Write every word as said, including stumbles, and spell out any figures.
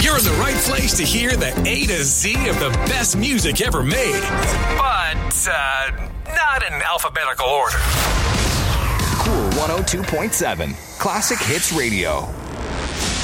You're in the right place to hear the A to Z of the best music ever made. But, uh, not in alphabetical order. Cool one oh two point seven. Classic Hits Radio.